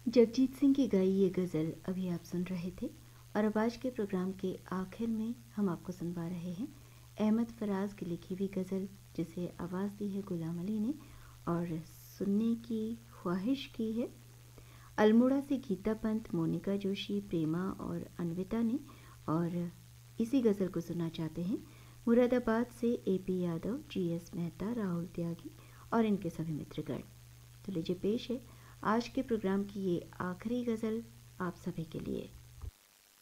जगजीत सिंह की गाई ये गज़ल अभी आप सुन रहे थे। और अब आज के प्रोग्राम के आखिर में हम आपको सुनवा रहे हैं अहमद फराज की लिखी हुई गज़ल, जिसे आवाज़ दी है गुलाम अली ने और सुनने की ख्वाहिश की है अल्मोड़ा से गीता पंत, मोनिका जोशी, प्रेमा और अन्विता ने। और इसी गज़ल को सुनना चाहते हैं मुरादाबाद से AP यादव, GS मेहता, राहुल त्यागी और इनके सभी मित्रगण। तो लीजिए पेश है आज के प्रोग्राम की ये आखिरी गज़ल आप सभी के लिए।